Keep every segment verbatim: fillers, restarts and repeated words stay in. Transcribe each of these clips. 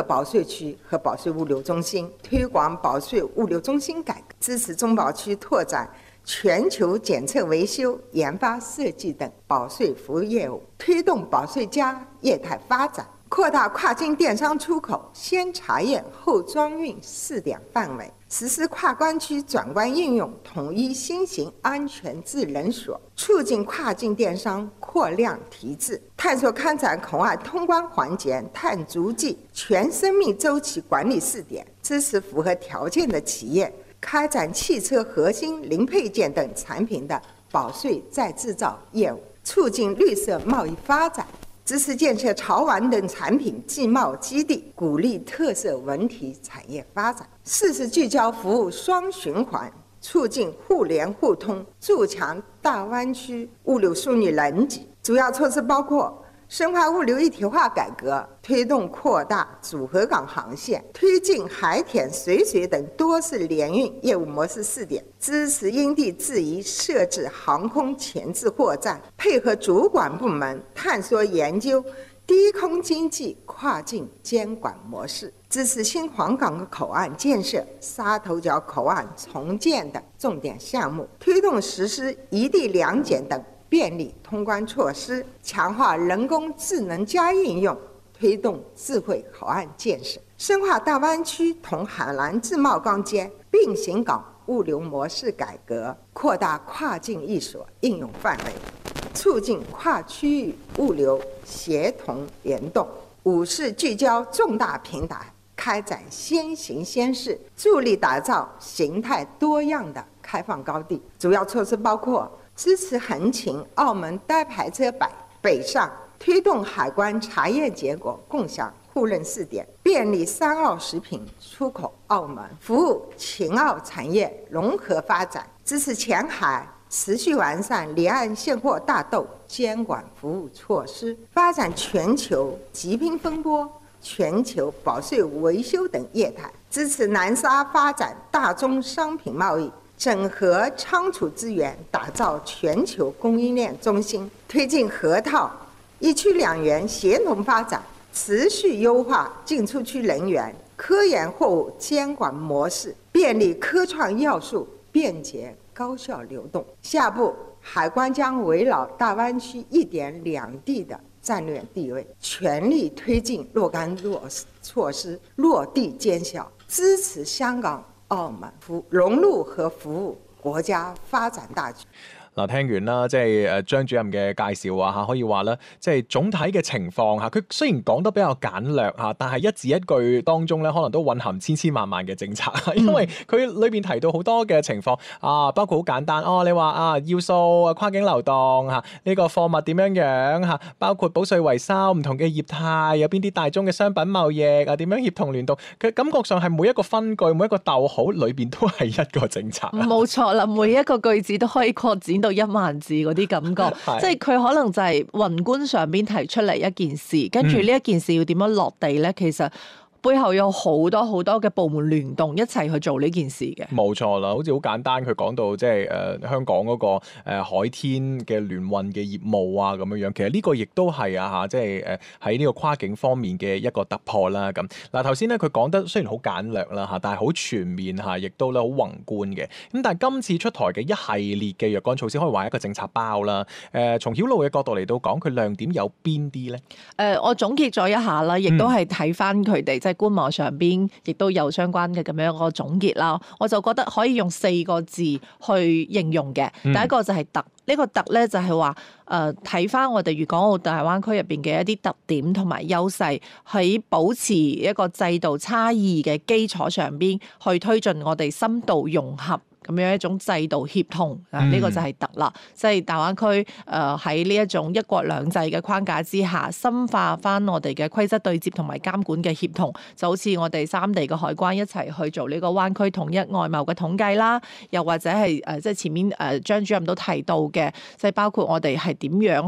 保稅區和保稅物流中心，推廣保稅物流中心改革，支持中保區拓展全球檢測維修、研發設計等保稅服務業務，推動保稅加業態發展，擴大跨境電商出口先查驗後裝運試點範圍，實施跨關區轉關應用統一新型安全智能鎖，促進跨境電商擴量提質，探索開展口岸通關環節碳足跡全生命週期管理試點，支持符合條件的企業開展汽車核心零配件等產品的保稅再製造業務，促進綠色貿易發展，支持建設潮玩等產品寄貿基地，鼓勵特色文體產業發展。四是聚焦服務雙循環，促進互聯互通，築強大灣區物流樞紐能級。主要措施包括深化物流一體化改革，推動擴大組合港航線，推進海鐵水水等多式聯運業務模式試點，支持因地制宜設置航空前置貨站，配合主管部門探索研究低空經濟跨境監管模式，支持新皇崗口岸建設、沙頭角口岸重建等重點項目，推動實施一地兩檢等便利通關措施，強化人工智能加應用，推動智慧口岸建設，深化大灣區同海南自貿港間並行港物流模式改革，擴大跨境一鎖應用範圍，促進跨區域物流協同聯動。五是聚焦重大平台，開展先行先試，助力打造形態多樣的開放高地。主要措施包括支持橫琴澳門單牌車北北上，推動海關查驗結果共享互認試點，便利三澳食品出口澳門，服務秦澳產業融合發展，支持前海持續完善離岸現貨大豆監管服務措施，發展全球疾病分撥、全球保稅維修等業態，支持南沙發展大宗商品貿易，整合倉儲資源，打造全球供應鏈中心，推進河套一區兩園協同發展，持續優化進出區人員、科研貨物監管模式，便利科創要素便捷高效流動。下步，海關將圍繞大灣區一點兩地的戰略地位，全力推進若干落措施落地見效，支持香港澳門融入和服務國家發展大局。 嗱，聽完啦，即係誒張主任嘅介紹啊嚇，可以話咧，即係總體嘅情況嚇，佢雖然講得比較簡略嚇，但係一字一句當中咧，可能都蘊含千千萬萬嘅政策，因為佢裏邊提到好多嘅情況啊，包括好簡單哦，你話啊要素啊跨境流動嚇，呢個貨物點樣樣嚇，包括保稅維修唔同嘅業態，有邊啲大宗嘅商品貿易啊，點樣協同聯動，佢感覺上係每一個分句、每一個逗號裏邊都係一個政策。 冇錯啦，每一個句子都可以擴展到一萬字嗰啲感覺，即係佢可能就係宏觀上邊提出嚟一件事，跟住呢一件事要點樣落地咧？其實背後有好多好多嘅部門聯動一齊去做呢件事嘅。冇錯啦，好似好簡單，佢講到即係誒香港嗰個誒海天嘅聯運嘅業務啊咁樣樣，其實呢個亦都係啊嚇，即係誒喺呢個跨境方面嘅一個突破啦。咁嗱頭先咧佢講得雖然好簡略啦嚇，但係好全面嚇，亦都咧好宏觀嘅。咁但係今次出台嘅一系列嘅若干措施，可以話一個政策包啦。誒從曉露嘅角度嚟到講，佢亮點有邊啲咧？誒、 呃、我總結咗一下啦，亦都係睇翻佢哋喺官網上邊亦都有相關嘅咁樣一個總結啦，我就覺得可以用四個字去形容嘅。第一個就係特，呢個特咧就係話誒睇翻我哋粵港澳大灣區入邊嘅一啲特點同埋優勢，喺保持一個制度差異嘅基礎上邊去推進我哋深度融合。咁樣一種制度協同啊，呢、這個就係特啦，即、就、係、是、大灣區誒喺呢一種一國兩制嘅框架之下，深化翻我哋嘅規則對接同埋監管嘅協同，就好似我哋三地嘅海關一齊去做呢個灣區統一外貿嘅統計啦，又或者係誒即係前面誒張主任都提到嘅，即、就、係、是、包括我哋係點樣去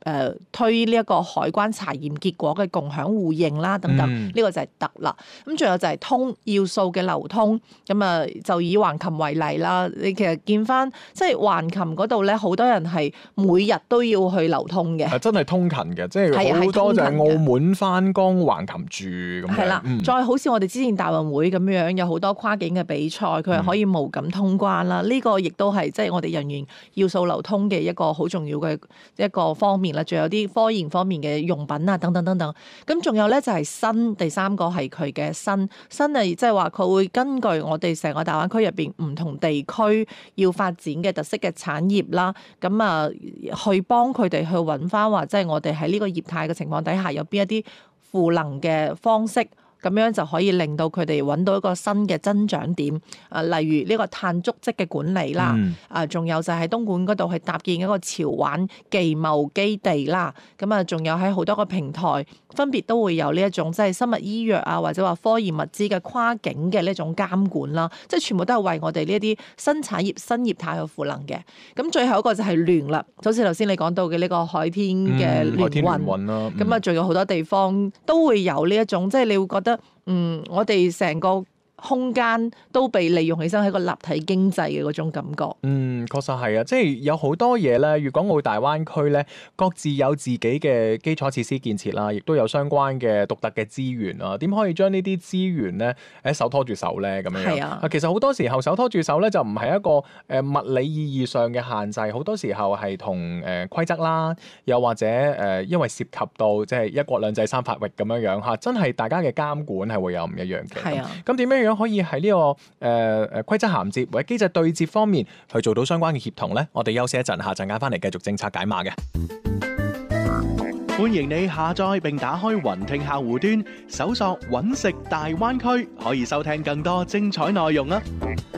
誒推呢一個海關查驗結果嘅共享互認啦，等等，呢、嗯、個就係特啦。咁仲有就係通要素嘅流通，咁啊就以橫琴為例啦。你其實見翻即係橫琴嗰度咧，好多人係每日都要去流通嘅， 真係通勤嘅，即係好多就係澳門翻工橫琴住咁樣。係啦，嗯、再好似我哋之前大運會咁樣，有好多跨境嘅比賽，佢係可以無感通關啦。呢、嗯、個亦都係即係我哋人員要素流通嘅一個好重要嘅一個方面啦。仲有啲科研方面嘅用品啊，等等等等。咁仲有咧就係新，第三個係佢嘅新新係即係話佢會根據我哋成個大灣區入邊唔同地區要發展嘅特色嘅產業啦，咁啊去幫佢哋去揾翻話，即係我哋喺呢個業態嘅情況底下有邊一啲賦能嘅方式。咁樣就可以令到佢哋揾到一個新嘅增長點，啊，例如呢個碳足跡嘅管理啦，嗯、啊，仲有就喺東莞嗰度去搭建一個潮玩技貿基地啦，咁啊，仲有喺好多個平台分別都會有呢一種即係生物醫藥啊，或者話科研物資嘅跨境嘅呢種監管啦，即係全部都係為我哋呢一啲新產業、新業態去賦能嘅。咁最後一個就係聯啦，就好似頭先你講到嘅呢個海天嘅聯運啦，咁啊，仲有好多地方都會有呢一種，即係你會覺得。嗯，我哋成個空間都被利用起身，係一個立體經濟嘅嗰種感覺。 嗯，確實係啊，即係有好多嘢咧。粵港澳大灣區咧，各自有自己嘅基礎設施建設啦，亦都有相關嘅獨特嘅資源啊。點可以將呢啲資源咧誒手拖住手咧咁樣？係啊，其實好多時候手拖住手咧就唔係一個誒、呃、物理意義上嘅限制，好多時候係同誒規則啦，又或者誒、呃、因為涉及到即係一國兩制三法域咁樣樣嚇，真係大家嘅監管係會有唔一樣嘅。係啊，咁點樣樣可以喺呢、這個誒誒、呃、規則銜接或者機制對接方面去做到相關嘅協同咧？我哋休息一陣，下陣間翻嚟繼續政策解碼嘅。 歡迎你下載並打開雲聽客戶端，搜索揾食大灣區，可以收聽更多精彩內容啊！